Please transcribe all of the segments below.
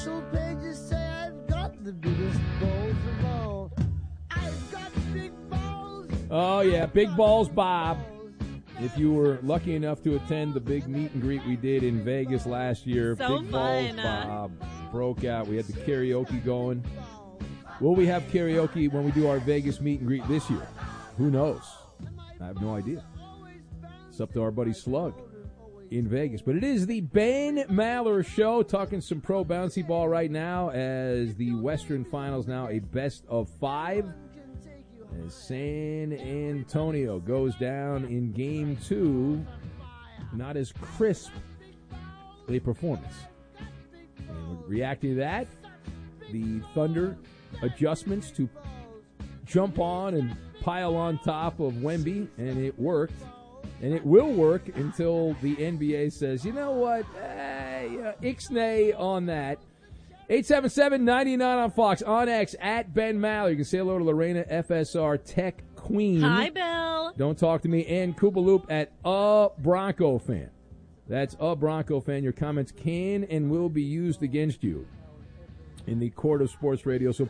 official pages say I've got the biggest balls of all. I've got big balls. Oh, yeah, Big Balls Bob. If you were lucky enough to attend the big meet and greet we did in Vegas last year, So Big fun. Balls Bob broke out. We had the karaoke going. Will we have karaoke when we do our Vegas meet and greet this year? Who knows? I have no idea. It's up to our buddy Slug in Vegas. But it is the Ben Maller Show, talking some pro bouncy ball right now as the Western Finals now a best of 5. As San Antonio goes down in Game 2, not as crisp a performance. And reacting to that, the Thunder adjustments to jump on and pile on top of Wemby, and it worked. And it will work until the NBA says, you know what, ixnay on that. 877-99 on Fox, on X, at Ben Maller. You can say hello to Lorena, FSR Tech Queen. Hi, Bill. Don't talk to me. And Koopaloop at A Bronco Fan. That's A Bronco Fan. Your comments can and will be used against you in the court of sports radio. So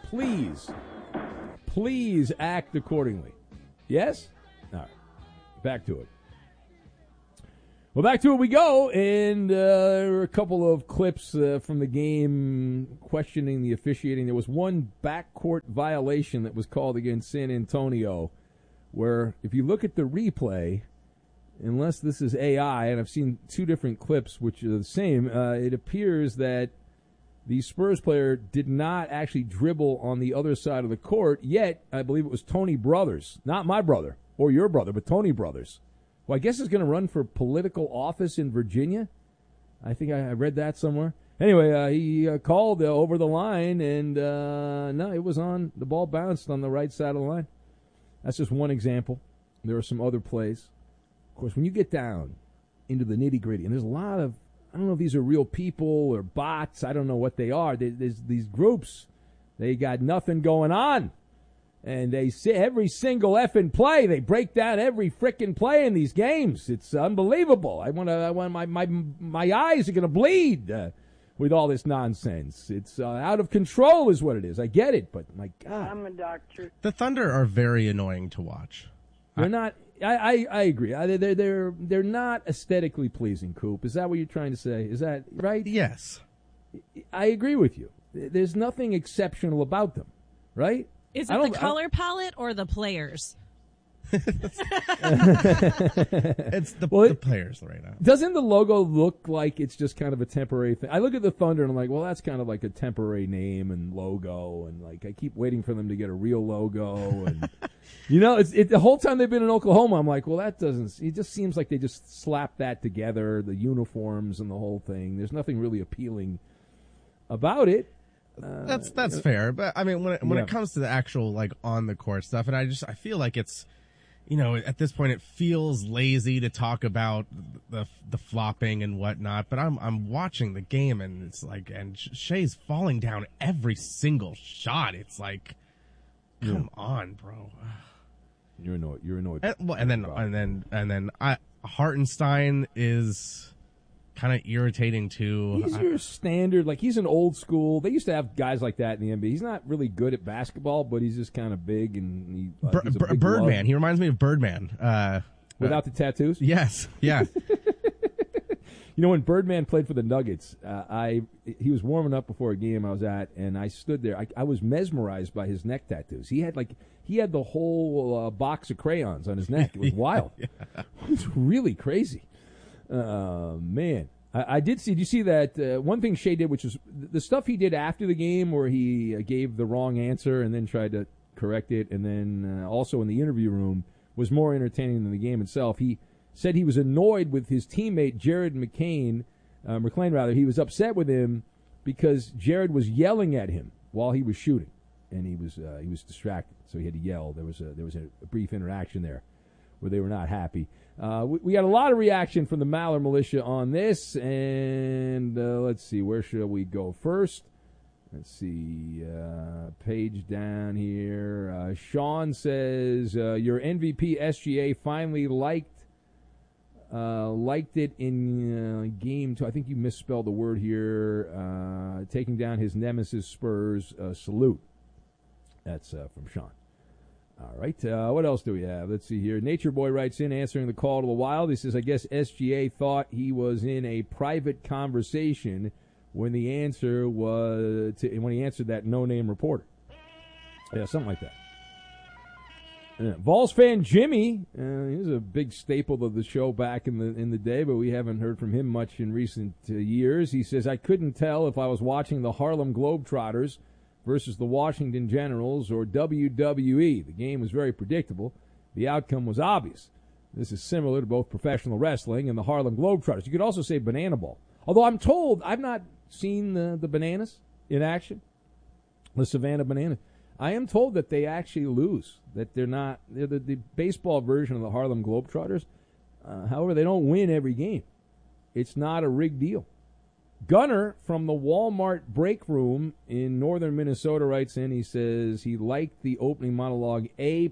please act accordingly. Yes? All right. Back to it. Well, back to it we go, and there were a couple of clips from the game questioning the officiating. There was one backcourt violation that was called against San Antonio, where if you look at the replay, unless this is AI, and I've seen two different clips which are the same, it appears that the Spurs player did not actually dribble on the other side of the court, yet I believe it was Tony Brothers, not my brother or your brother, but Tony Brothers. Well, I guess he's going to run for political office in Virginia. I think I read that somewhere. Anyway, he called over the line, and no, it was on. The ball bounced on the right side of the line. That's just one example. There are some other plays. Of course, when you get down into the nitty-gritty, and there's a lot of, I don't know if these are real people or bots. I don't know what they are. There's these groups. They got nothing going on. And they see every single effing play. They break down every frickin' play in these games. It's unbelievable. I want my eyes are gonna bleed with all this nonsense. It's out of control, is what it is. I get it, but my God, I'm a doctor. The Thunder are very annoying to watch. they're not. I agree. They're not aesthetically pleasing. Coop, is that what you're trying to say? Is that right? Yes. I agree with you. There's nothing exceptional about them, right? Is it the color palette or the players? It's the players right now. Doesn't the logo look like it's just kind of a temporary thing? I look at the Thunder and I'm like, well, that's kind of like a temporary name and logo, and like I keep waiting for them to get a real logo. And you know, the whole time they've been in Oklahoma, I'm like, well, that doesn't. It just seems like they just slapped that together, the uniforms and the whole thing. There's nothing really appealing about it. That's fair, but I mean, when it comes to the actual like on the court stuff, and I feel like it's, you know, at this point it feels lazy to talk about the flopping and whatnot. But I'm watching the game and it's like, and Shea's falling down every single shot. It's like, come on, bro. You're annoyed. And then Hartenstein is kind of irritating too. He's your standard, like he's an old school. They used to have guys like that in the NBA. He's not really good at basketball, but he's just kind of big and he's a big Birdman. love. He reminds me of Birdman. Without the tattoos? Yes. Yeah. You know, when Birdman played for the Nuggets, he was warming up before a game I was at, and I stood there. I was mesmerized by his neck tattoos. He had the whole box of crayons on his neck. It was wild. Yeah. It was really crazy. Man. I did see. Did you see that one thing Shea did, which was the stuff he did after the game, where he gave the wrong answer and then tried to correct it, and then also in the interview room was more entertaining than the game itself. He said he was annoyed with his teammate Jared McClain. He was upset with him because Jared was yelling at him while he was shooting, and he was distracted, so he had to yell. There was a brief interaction there where they were not happy. We got a lot of reaction from the Maller Militia on this, and let's see, where shall we go first? Let's see, page down here. Sean says, your MVP SGA finally liked Liked it in game 2. I think you misspelled the word here. Taking down his nemesis Spurs. Salute. That's from Sean. All right. What else do we have? Let's see here. Nature Boy writes in, answering the call to the Wild. He says, I guess SGA thought he was in a private conversation when the answer was when he answered that no-name reporter. Yeah, something like that. Vols fan Jimmy, he's a big staple of the show back in the day, but we haven't heard from him much in recent years. He says, I couldn't tell if I was watching the Harlem Globetrotters versus the Washington Generals or WWE. The game was very predictable. The outcome was obvious. This is similar to both professional wrestling and the Harlem Globetrotters. You could also say banana ball. Although I'm told, I've not seen the bananas in action, the Savannah Bananas. I am told that they actually lose, that they're the baseball version of the Harlem Globetrotters. However, they don't win every game. It's not a rigged deal. Gunner from the Walmart break room in northern Minnesota writes in, he says he liked the opening monologue A+++++++.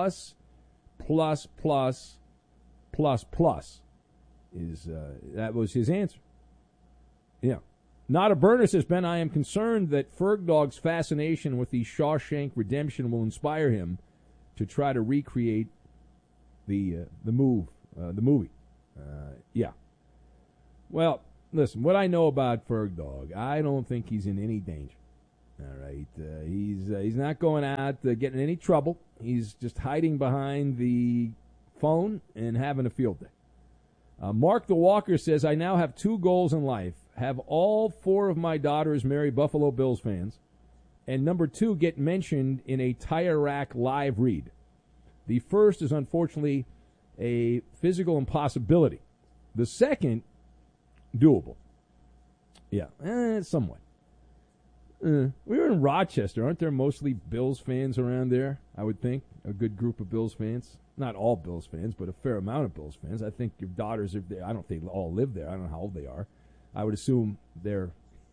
That was his answer. Yeah. Not a burner, says Ben. I am concerned that Ferg Dog's fascination with the Shawshank Redemption will inspire him to try to recreate the movie. Yeah. Well, listen, what I know about Ferg Dog, I don't think he's in any danger. All right. He's not going out getting in any trouble. He's just hiding behind the phone and having a field day. Mark the Walker says, I now have 2 goals in life. Have all 4 of my daughters marry Buffalo Bills fans. And number 2, get mentioned in a tire rack live read. The first is unfortunately a physical impossibility. The second, doable. Yeah, somewhat. We were in Rochester. Aren't there mostly Bills fans around there? I would think. A good group of Bills fans. Not all Bills fans, but a fair amount of Bills fans. I think your daughters, I don't think they all live there. I don't know how old they are. I would assume they're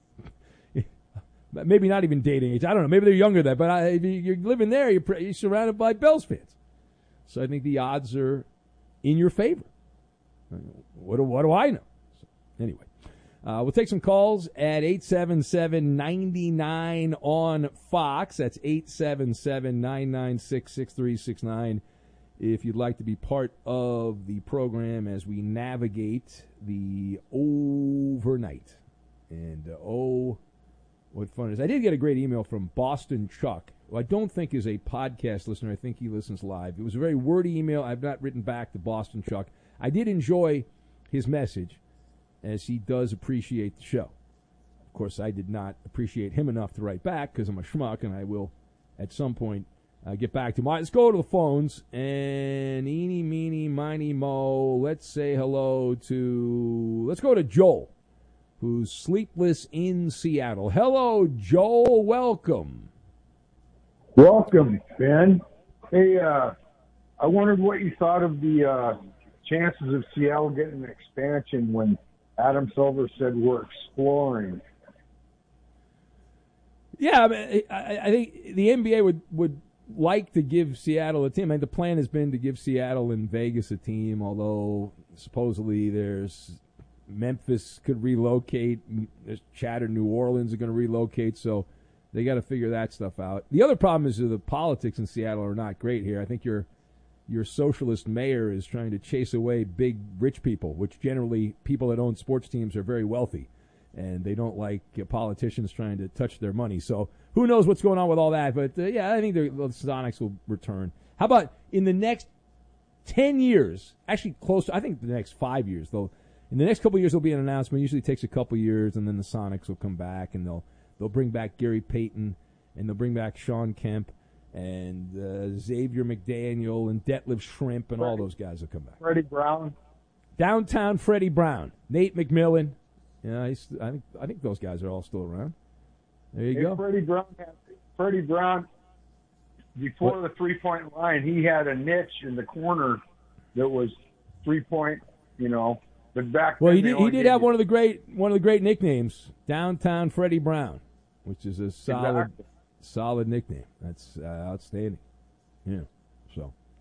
maybe not even dating age. I don't know. Maybe they're younger than that. But if you're living there, you're surrounded by Bills fans. So I think the odds are in your favor. What do I know? So, anyway, we'll take some calls at 877-99 on Fox. That's 877-996-6369. If you'd like to be part of the program as we navigate the overnight. And, what fun it is. I did get a great email from Boston Chuck, who I don't think is a podcast listener. I think he listens live. It was a very wordy email. I've not written back to Boston Chuck. I did enjoy his message, as he does appreciate the show. Of course, I did not appreciate him enough to write back because I'm a schmuck, and I will at some point get back to him. All right, let's go to the phones, and eeny, meeny, miny, mo, let's go to Joel, who's sleepless in Seattle. Hello, Joel, welcome. Welcome, Ben. Hey, I wondered what you thought of the chances of Seattle getting an expansion when Adam Silver said we're exploring. Yeah, I think the NBA would like to give Seattle a team. I mean, the plan has been to give Seattle and Vegas a team, although supposedly there's Memphis could relocate. There's chatter New Orleans are going to relocate, so they got to figure that stuff out. The other problem is that the politics in Seattle are not great here. I think your socialist mayor is trying to chase away big rich people, which generally people that own sports teams are very wealthy, and they don't like politicians trying to touch their money. So who knows what's going on with all that? But, yeah, I think the Sonics will return. How about in the next 10 years, actually close to, I think the next 5 years, though. In the next couple of years, there'll be an announcement. It usually takes a couple of years, and then the Sonics will come back, and they'll bring back Gary Payton, and they'll bring back Sean Kemp, and Xavier McDaniel, and Detlef Shrimp, and all those guys will come back. Freddie Brown. Downtown Freddie Brown. Nate McMillan. Yeah, I think those guys are all still around. There you go. Freddie Brown, before the three-point line, he had a niche in the corner that was three-point, But back well, then he did have one of the great nicknames, Downtown Freddie Brown, which is a solid nickname. That's outstanding. Yeah. So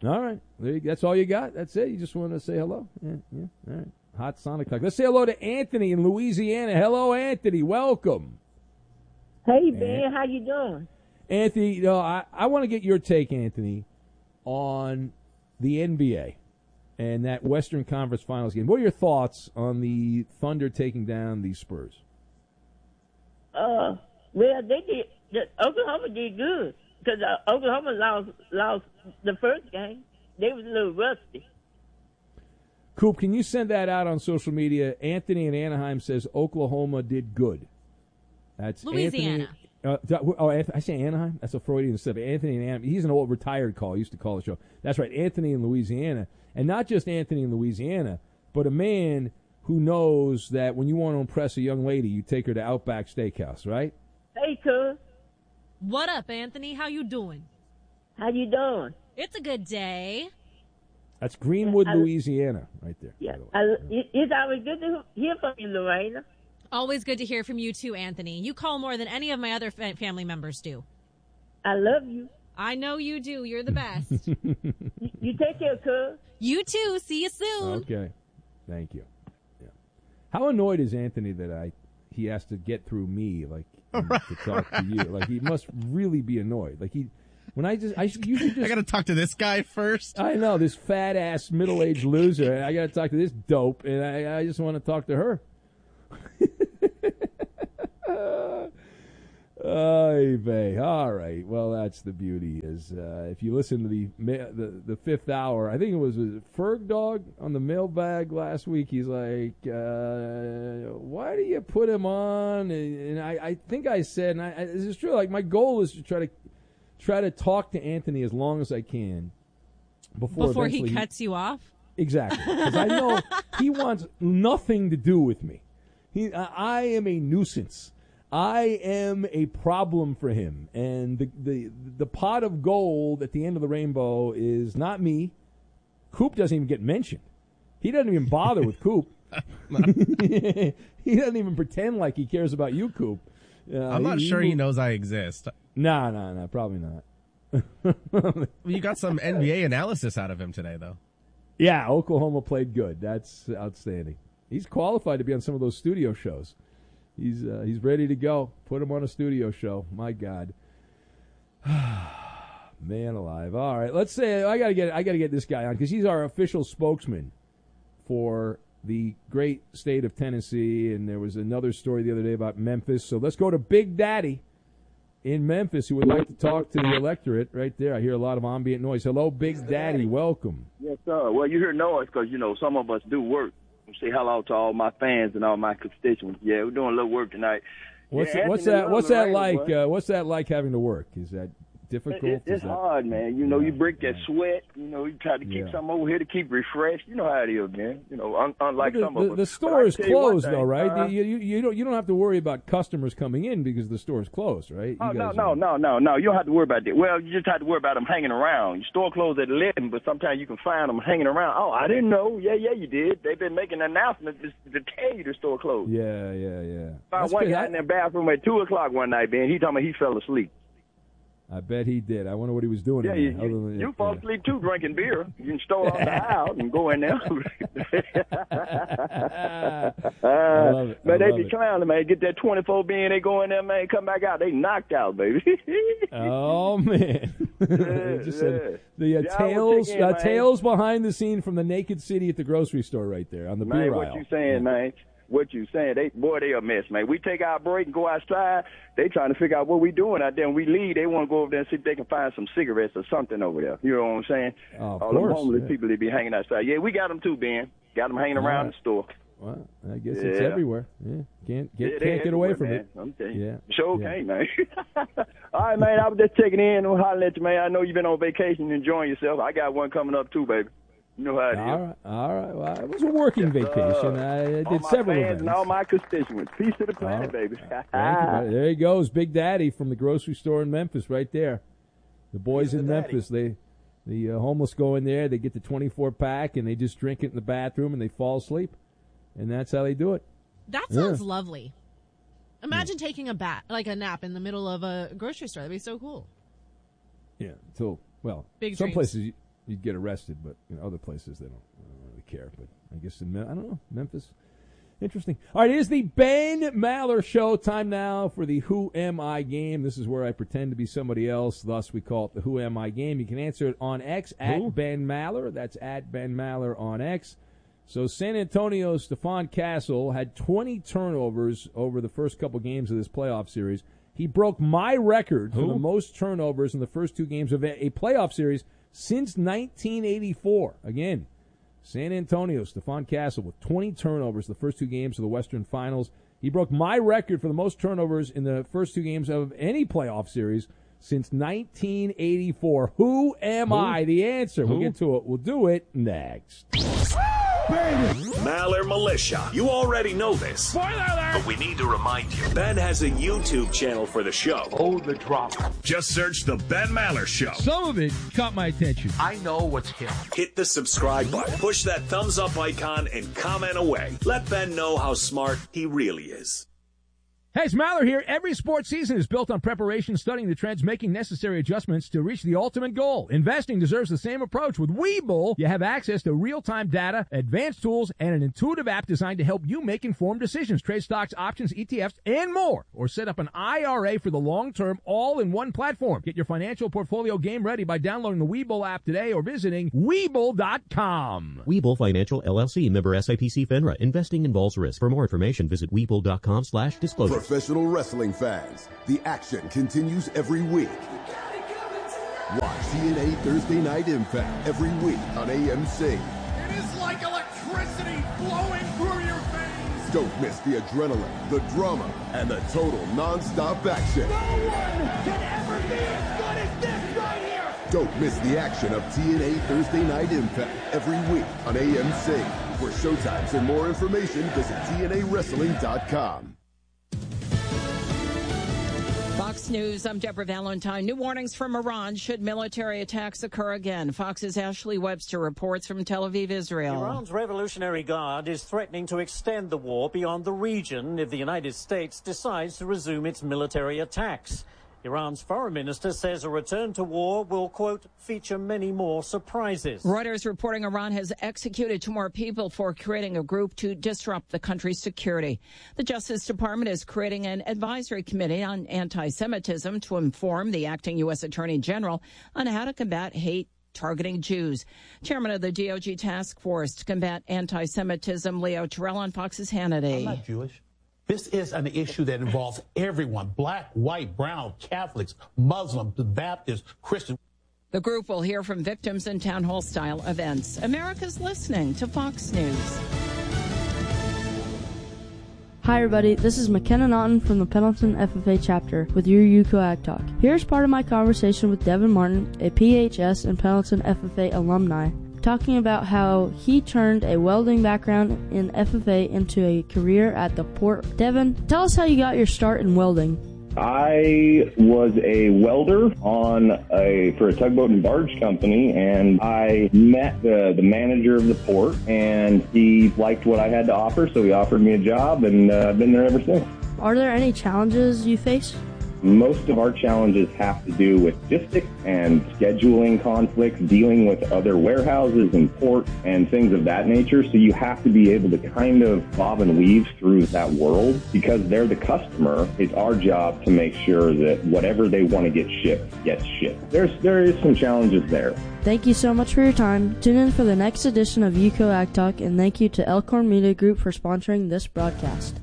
All right. That's all you got? That's it? You just want to say hello? Yeah. All right. Hot Sonic Talk. Let's say hello to Anthony in Louisiana. Hello, Anthony. Welcome. Hey, Ben. How you doing? Anthony, I want to get your take, Anthony, on the NBA and that Western Conference Finals game. What are your thoughts on the Thunder taking down the Spurs? Well, they did. Oklahoma did good because Oklahoma lost the first game. They was a little rusty. Coop, can you send that out on social media? Anthony in Anaheim says Oklahoma did good. That's Louisiana. Anthony. I say Anaheim? That's a Freudian slip. Anthony in Anaheim. He's an old retired call. He used to call the show. That's right, Anthony in Louisiana. And not just Anthony in Louisiana, but a man who knows that when you want to impress a young lady, you take her to Outback Steakhouse, right? Hey, cuz. What up, Anthony? How you doing? How you doing? It's a good day. That's Greenwood, Louisiana, right there. Yeah. It's always good to hear from you, Lorena. Always good to hear from you, too, Anthony. You call more than any of my other family members do. I love you. I know you do. You're the best. You take care, cuz. You too. See you soon. Okay. Thank you. Yeah. How annoyed is Anthony that he has to get through me, to talk to you? Like, he must really be annoyed. Like, I usually just... I got to talk to this guy first. I know, this fat-ass middle-aged loser. And I got to talk to this dope, and I just want to talk to her. Oy vey. All right. Well, that's the beauty. Is if you listen to the fifth hour, I think it was Ferg Dog on the mailbag last week. He's like, "Why do you put him on?" And I think I said, and this is true. Like, my goal is to try to talk to Anthony as long as I can before he cuts you off. Exactly, because I know he wants nothing to do with me. I am a nuisance. I am a problem for him, and the pot of gold at the end of the rainbow is not me. Coop doesn't even get mentioned. He doesn't even bother with Coop. He doesn't even pretend like he cares about you, Coop. I'm not sure he knows I exist. No, probably not. You got some NBA analysis out of him today, though. Yeah, Oklahoma played good. That's outstanding. He's qualified to be on some of those studio shows. He's ready to go. Put him on a studio show. My God, man alive! All right, let's say I gotta get this guy on because he's our official spokesman for the great state of Tennessee. And there was another story the other day about Memphis. So let's go to Big Daddy in Memphis who would like to talk to the electorate. Right there, I hear a lot of ambient noise. Hello, Big Daddy. Welcome. Yes, sir. Well, you hear noise because some of us do work. Say hello to all my fans and all my constituents. Yeah, we're doing a little work tonight. What's that like? What's that like having to work? Is that difficult? It's hard, man. You break that sweat. You try to keep something over here to keep refreshed. You know how it is, man. Unlike some of us. The store is closed, though, right? You don't have to worry about customers coming in because the store is closed, right? No. You don't have to worry about that. Well, you just have to worry about them hanging around. Your store closed at 11, but sometimes you can find them hanging around. Oh, I didn't know. Yeah, you did. They've been making announcements to tell you the store closed. Yeah. Found one guy in their bathroom at 2 o'clock one night, man. He told me he fell asleep. I bet he did. I wonder what he was doing. Yeah, you fall asleep too drinking beer. You can store off the aisle and go in there. I love it. Man, they be clowning, man. Get that 24 beer, they go in there, man. Come back out, they knocked out, baby. Oh man! Tales behind the scene from the Naked City at the grocery store, right there on the beer aisle. What you saying, man? What you saying? They a mess, man. We take our break and go outside. They trying to figure out what we doing out there. And we leave. They want to go over there and see if they can find some cigarettes or something over there. You know what I'm saying? Oh, all the homeless people that be hanging outside. Yeah, we got them too, Ben. Got them hanging around the store. Well, I guess it's everywhere. Yeah, can't get away from it. I'm telling you. Yeah, sure can't, man. All right, man. I was just checking in. I'm hollering at you, man. I know you've been on vacation, enjoying yourself. I got one coming up too, baby. You know how it is. All right. Well, it was a working vacation. I did several events. And all my constituents. Peace to the planet, baby. Thank you, there he goes, Big Daddy from the grocery store in Memphis, right there. The boys in Memphis, the homeless go in there, they get the 24-pack, and they just drink it in the bathroom, and they fall asleep. And that's how they do it. That sounds lovely. Imagine taking a nap in the middle of a grocery store. That'd be so cool. Yeah. So, big some dreams. places you'd get arrested. But other places they don't really care. But I guess I don't know, Memphis. Interesting. All right, it is the Ben Maller Show. Time now for the Who Am I game. This is where I pretend to be somebody else. Thus, we call it the Who Am I game. You can answer it on X at Ben Maller. That's at Ben Maller on X. So San Antonio's Stephon Castle had 20 turnovers over the first couple games of this playoff series. He broke my record for the most turnovers in the first two games of a playoff series since 1984. Again, San Antonio, Stephon Castle with 20 turnovers the first two games of the Western Finals. He broke my record for the most turnovers in the first two games of any playoff series since 1984. Who am I? The answer. We'll get to it. We'll do it next. Maller Militia. You already know this. Spoiler alert! But we need to remind you. Ben has a YouTube channel for the show. Oh, the drama. Just search The Ben Maller Show. Some of it caught my attention. I know what's him. Hit the subscribe button, push that thumbs up icon, and comment away. Let Ben know how smart he really is. Hey, it's Maller here. Every sports season is built on preparation, studying the trends, making necessary adjustments to reach the ultimate goal. Investing deserves the same approach. With Webull, you have access to real-time data, advanced tools, and an intuitive app designed to help you make informed decisions. Trade stocks, options, ETFs, and more. Or set up an IRA for the long-term, all-in-one platform. Get your financial portfolio game ready by downloading the Webull app today or visiting Webull.com. Webull Financial, LLC, member SIPC FINRA. Investing involves risk. For more information, visit Webull.com/disclosure. Professional wrestling fans, the action continues every week. Watch TNA Thursday Night Impact every week on AMC. It is like electricity flowing through your veins. Don't miss the adrenaline, the drama, and the total non-stop action. No one can ever be as good as this right here. Don't miss the action of TNA Thursday Night Impact every week on AMC. For showtimes and more information, visit TNAWrestling.com. Fox News, I'm Deborah Valentine. New warnings from Iran should military attacks occur again. Fox's Ashley Webster reports from Tel Aviv, Israel. Iran's Revolutionary Guard is threatening to extend the war beyond the region if the United States decides to resume its military attacks. Iran's foreign minister says a return to war will, quote, feature many more surprises. Reuters reporting Iran has executed 2 more people for creating a group to disrupt the country's security. The Justice Department is creating an advisory committee on anti-Semitism to inform the acting U.S. Attorney General on how to combat hate targeting Jews. Chairman of the DOJ Task Force to Combat Anti-Semitism, Leo Terrell, on Fox's Hannity. I'm not Jewish. This is an issue that involves everyone, black, white, brown, Catholics, Muslims, Baptists, Christians. The group will hear from victims in town hall style events. America's listening to Fox News. Hi everybody, this is McKenna Naughton from the Pendleton FFA chapter with your UCO Ag Talk. Here's part of my conversation with Devin Martin, a PHS and Pendleton FFA alumni, talking about how he turned a welding background in FFA into a career at the port. Devin, tell us how you got your start in welding. I was a welder for a tugboat and barge company, and I met the manager of the port, and he liked what I had to offer, so he offered me a job, and I've been there ever since. Are there any challenges you face? Most of our challenges have to do with logistics and scheduling conflicts, dealing with other warehouses and ports and things of that nature. So you have to be able to kind of bob and weave through that world because they're the customer. It's our job to make sure that whatever they want to get shipped gets shipped. There is some challenges there. Thank you so much for your time. Tune in for the next edition of UCO Ag Talk, and thank you to Elkhorn Media Group for sponsoring this broadcast.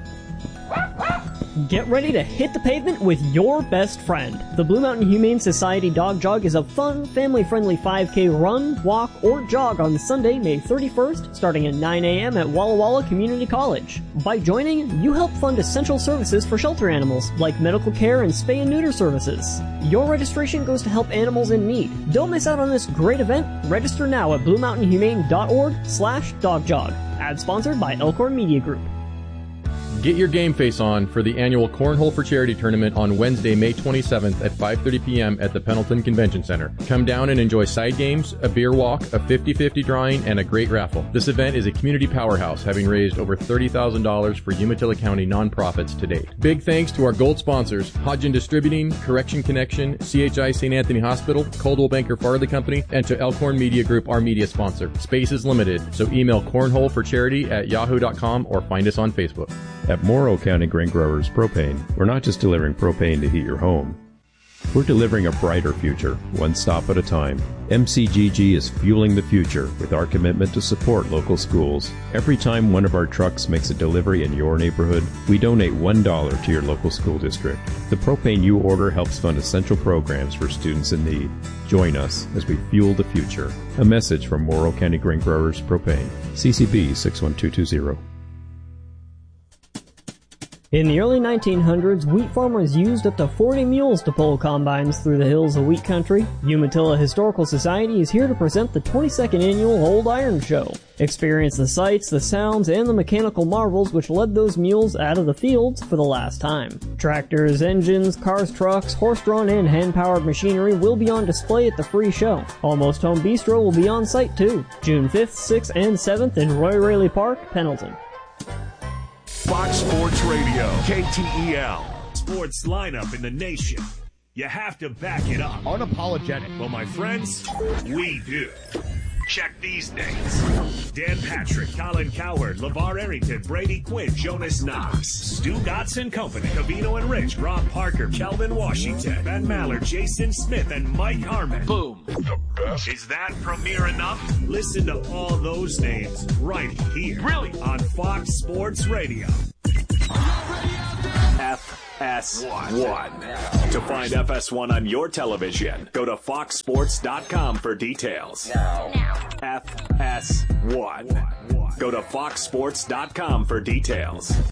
Get ready to hit the pavement with your best friend. The Blue Mountain Humane Society Dog Jog is a fun, family-friendly 5K run, walk, or jog on Sunday, May 31st, starting at 9 a.m. at Walla Walla Community College. By joining, you help fund essential services for shelter animals, like medical care and spay and neuter services. Your registration goes to help animals in need. Don't miss out on this great event. Register now at bluemountainhumane.org/dogjog. Ad sponsored by Elkhorn Media Group. Get your game face on for the annual Cornhole for Charity tournament on Wednesday, May 27th at 5:30 p.m. at the Pendleton Convention Center. Come down and enjoy side games, a beer walk, a 50-50 drawing, and a great raffle. This event is a community powerhouse, having raised over $30,000 for Umatilla County nonprofits to date. Big thanks to our gold sponsors, Hodgin Distributing, Correction Connection, CHI St. Anthony Hospital, Coldwell Banker Farley Company, and to Elkhorn Media Group, our media sponsor. Space is limited, so email cornholeforcharity@yahoo.com or find us on Facebook. At Morrow County Grain Growers Propane, we're not just delivering propane to heat your home. We're delivering a brighter future, one stop at a time. MCGG is fueling the future with our commitment to support local schools. Every time one of our trucks makes a delivery in your neighborhood, we donate $1 to your local school district. The propane you order helps fund essential programs for students in need. Join us as we fuel the future. A message from Morrow County Grain Growers Propane. CCB 61220. In the early 1900s, wheat farmers used up to 40 mules to pull combines through the hills of wheat country. Umatilla Historical Society is here to present the 22nd annual Old Iron Show. Experience the sights, the sounds, and the mechanical marvels which led those mules out of the fields for the last time. Tractors, engines, cars, trucks, horse-drawn and hand-powered machinery will be on display at the free show. Almost Home Bistro will be on site too. June 5th, 6th, and 7th in Roy Raley Park, Pendleton. Fox Sports Radio, KTEL. Sports lineup in the nation. You have to back it up. Unapologetic. Well, my friends, we do. Check these names: Dan Patrick, Colin Cowherd, LeVar Arrington, Brady Quinn, Jonas Knox, Stu Gotts and Company, Cavino and Rich, Rob Parker, Kelvin Washington, Ben Mallard, Jason Smith, and Mike Harmon. Boom. The best. Is that premiere enough? Listen to all those names right here. Really? On Fox Sports Radio. FS1. To find FS1 on your television, go to foxsports.com for details. Now. FS1. Go to foxsports.com for details.